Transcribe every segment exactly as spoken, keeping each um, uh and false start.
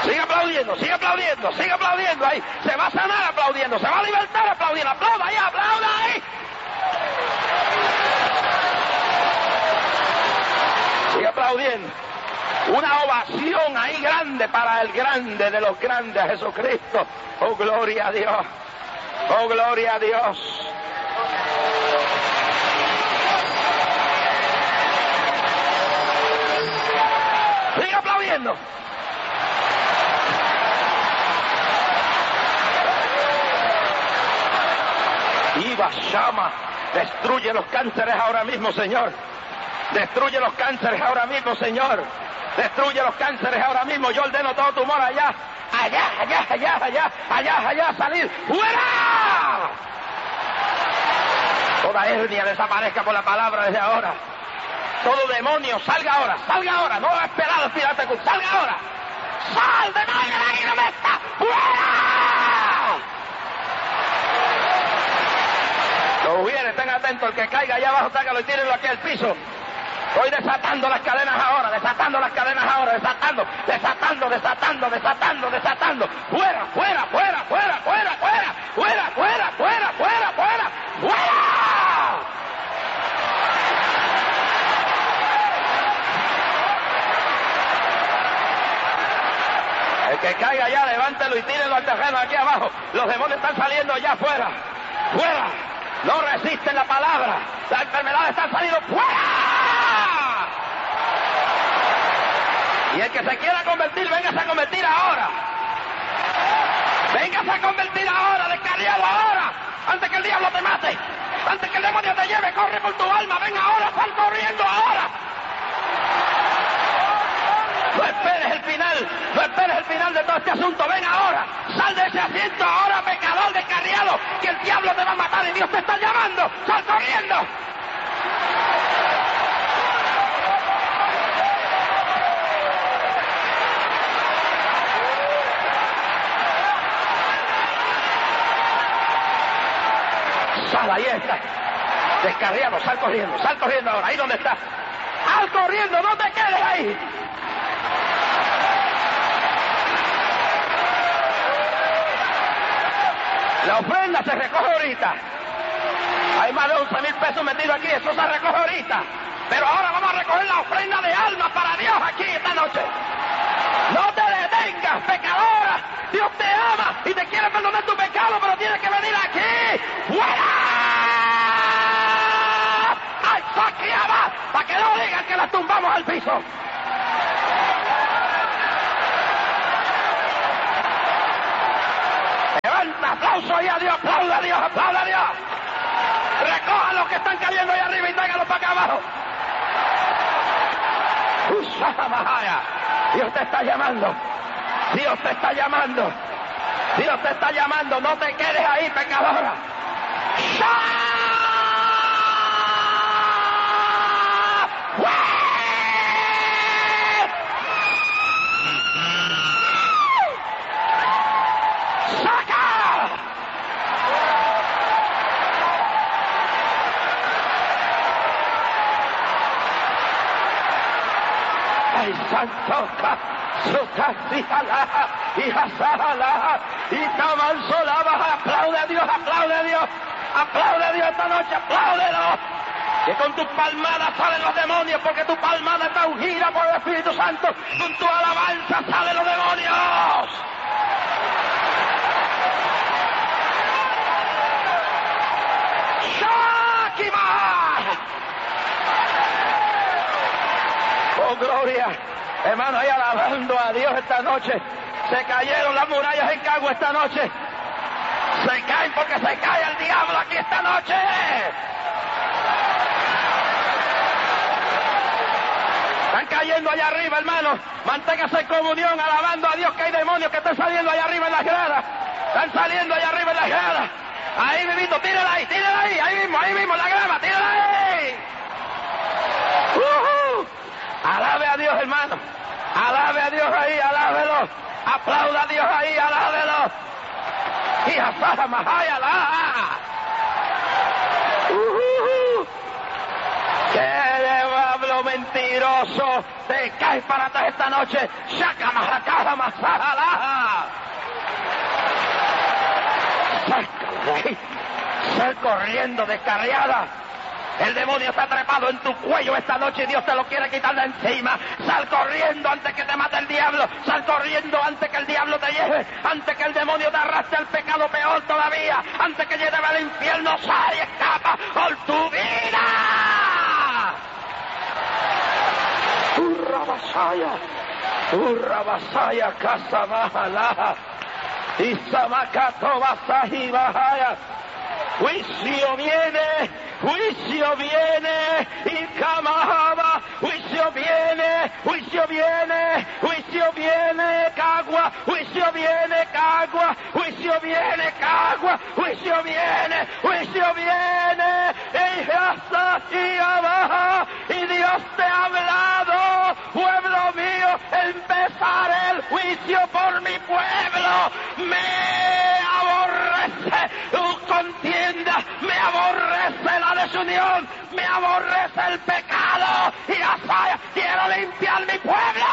Sigue aplaudiendo, sigue aplaudiendo, sigue aplaudiendo ahí. Se va a sanar aplaudiendo, se va a libertar aplaudiendo. Aplauda ahí, aplauda ahí. Sigue aplaudiendo. Una ovación ahí grande para el grande de los grandes, Jesucristo. Oh, gloria a Dios. Oh, gloria a Dios. Sigue aplaudiendo. Iba Shama, destruye los cánceres ahora mismo, Señor. Destruye los cánceres ahora mismo, Señor. Destruye los cánceres ahora mismo. Yo ordeno todo tumor allá, allá, allá, allá, allá, allá, allá, salir. ¡Fuera! Toda hernia desaparezca por la palabra desde ahora. Todo demonio, salga ahora, salga ahora. No va a esperar al pirata, salga ahora. ¡Sal, demonio, ahí no me está! ¡Fuera! Los ujieres, estén atentos, el que caiga allá abajo, sácalo y tírenlo aquí al piso. Estoy desatando las cadenas ahora, desatando las cadenas ahora, desatando, desatando, desatando, desatando, desatando. Fuera, fuera, fuera, fuera, fuera, fuera, fuera, fuera, fuera, fuera, fuera, fuera. El que caiga allá, levántelo y tírenlo al terreno aquí abajo. Los demonios están saliendo allá afuera, fuera. No resisten la palabra. La enfermedad está saliendo fuera. Y el que se quiera convertir, véngase a convertir ahora. Véngase a convertir ahora, descarriado ahora. Antes que el diablo te mate. Antes que el demonio te lleve, corre por tu alma. Ven ahora, sal corriendo ahora. No esperes el final. No esperes el final de todo este asunto. Ven ahora. Sal de ese asiento ahora, pecador descarriado. Que el diablo te va a matar y Dios te está llamando. Sal corriendo. Sal, ahí está. Descarriado, sal corriendo, sal corriendo ahora. Ahí donde está. Sal corriendo, no te quedes ahí. La ofrenda se recoge ahorita. Hay más de once mil pesos metidos aquí, eso se recoge ahorita. Pero ahora vamos a recoger la ofrenda de alma para Dios aquí esta noche. No te detengas, pecadora. Dios te ama y te quiere perdonar tu pecado, pero tienes que venir aquí. ¡Fuera! ¡Ay, saqueaba! Para que no digan que la tumbamos al piso. Levanta, aplauso ahí a Dios, aplauda a Dios, aplauda a Dios. Recoja los que están cayendo ahí arriba y tráigalos para acá abajo. Usamahaya. Dios te está llamando. Dios te está llamando. Dios te está llamando. No te quedes ahí, pecadora. ¡Ay, santo! Sukasihalaha, Ihasahalaha, Itamansolaba. Aplaude a Dios, aplaude a Dios, aplaude a Dios esta noche, apláudelo. Que con tus palmadas salen los demonios, porque tu palmada está ungida por el Espíritu Santo. Con tu alabanza salen los demonios. ¡Shakima! ¡Oh, gloria! Hermano, ahí alabando a Dios esta noche. Se cayeron las murallas en Cagua esta noche. Se caen porque se cae el diablo aquí esta noche. Están cayendo allá arriba, hermano. Manténgase en comunión, alabando a Dios, que hay demonios que están saliendo allá arriba en las gradas. Están saliendo allá arriba en las gradas. Ahí mismo, tírala ahí, tírala ahí, ahí mismo, ahí mismo, la grama, tírala ahí. Uh-huh. Alabe a Dios, hermano. Alabe a Dios ahí, alábelo. Aplauda a Dios ahí, alábelo. Y a Mahaya, uh-huh. Que de Pablo ¡Maldito mentiroso! ¡Te caes para atrás esta noche! ¡Shaka majacaja masajalaja! ¡Sácala de ahí! ¡Sal corriendo, descarriada! El demonio está trepado en tu cuello esta noche y Dios te lo quiere quitar de encima. Sal corriendo antes que te mate el diablo. Sal corriendo antes que el diablo te lleve. Antes que el demonio te arrastre al pecado, peor todavía. Antes que lleve al infierno, sal y escapa por tu vida. Urra vasaya. Urra vasaya casa bajalaja. Y samakato vasaji bajaya. Juicio viene, juicio viene, y Kamahaba, juicio viene, juicio viene, juicio viene, Cagua, juicio viene, Cagua, juicio viene, Cagua, juicio viene, juicio viene, y hasta y abajo, y Dios te ha hablado, pueblo mío, empezaré el juicio por mi pueblo, me aborrece tu contienda, me aborrece la desunión, me aborrece el pecado, y Asaya, quiero limpiar mi pueblo.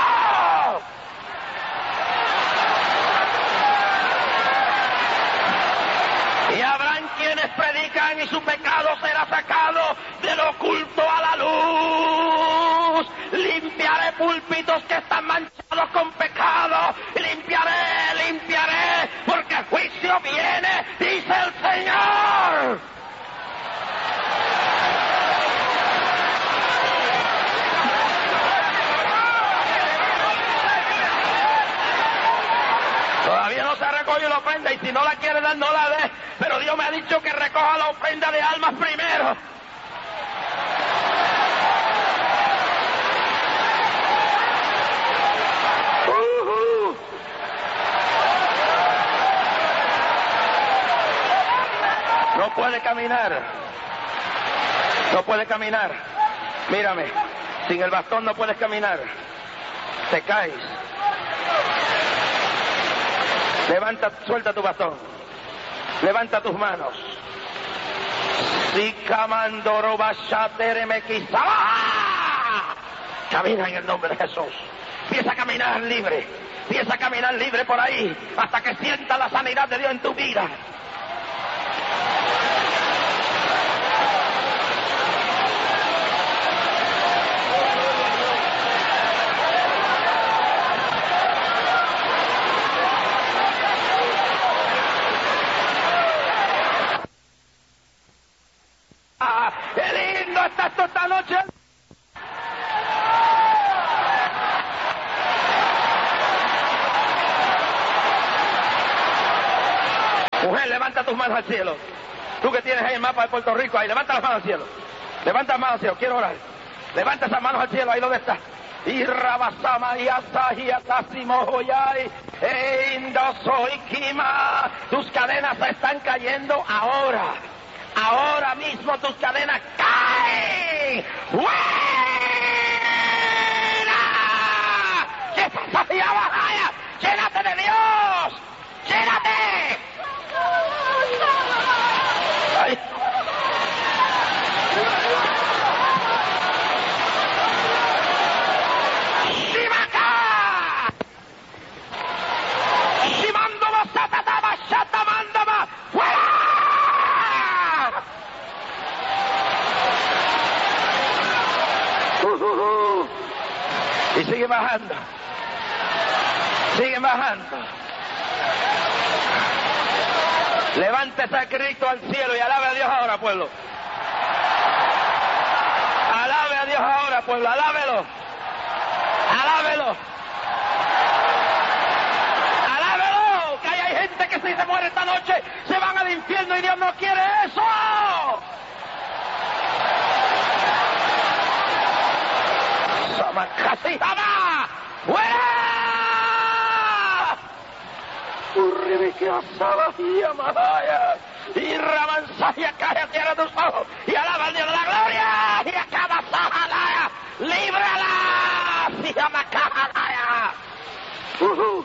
Y habrán quienes predican y su pecado será sacado del oculto a la luz. Limpiaré púlpitos que están manchados con pecado. Limpiaré, limpiaré, porque el juicio viene, dice el Señor. Todavía no se recoge la ofrenda, y si no la quiere dar, no la dé. Pero Dios me ha dicho que recoja la ofrenda de almas primero. Uh-huh. No puede caminar. No puede caminar. Mírame. Sin el bastón no puedes caminar. Te caes. Levanta, suelta tu bastón. Levanta tus manos. Camina en el nombre de Jesús. Empieza a caminar libre. Empieza a caminar libre por ahí hasta que sienta la sanidad de Dios en tu vida. ¡Qué lindo está esto esta noche! Mujer, levanta tus manos al cielo. Tú que tienes ahí el mapa de Puerto Rico, ahí, levanta las manos al cielo. Levanta las manos al cielo, quiero orar. Levanta esas manos al cielo, ahí donde está. Y rabasama y asaji atasimo hoyai e indosoikima. Tus cadenas se están cayendo ahora. Ahora mismo tus cadenas caen. ¡Fuera! ¡Qué pasajía bajaya! ¡Llénate de Dios! ¡Llénate! Ay. ¡Shimaka! ¡Shimando basata bashata mandama! ¡Fuera! Uh, uh, uh. Y sigue bajando. Sigue bajando. Levántese a Cristo al cielo y alabe a Dios ahora, pueblo. Alabe a Dios ahora, pueblo. Alábelo. Alábelo. Alábelo. Que hay gente que si se muere esta noche se van al infierno y Dios no quiere eso. ¡Samakasihama! ¡Fuera! ¡Urribique asabajía mahaya! ¡Y ramansaya cae a tierra tus ojos! ¡Y alaba al Dios de la gloria! ¡Y acaba sajalaya! ¡Líbrala! ¡Sihamacajalaya! Uh-huh.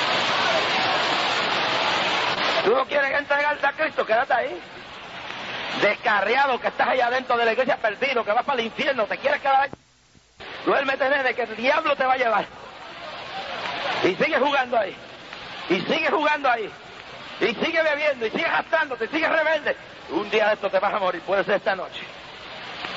¿Tú no quieres entregarte a Cristo? Quédate ahí. Descarriado que estás allá dentro de la iglesia perdido, que vas para el infierno, te quieres quedar ahí. Duérmete, nene, que el diablo te va a llevar. Y sigue jugando ahí. Y sigue jugando ahí. Y sigue bebiendo, y sigue gastándote, y sigue rebelde. Un día de esto te vas a morir, puede ser esta noche.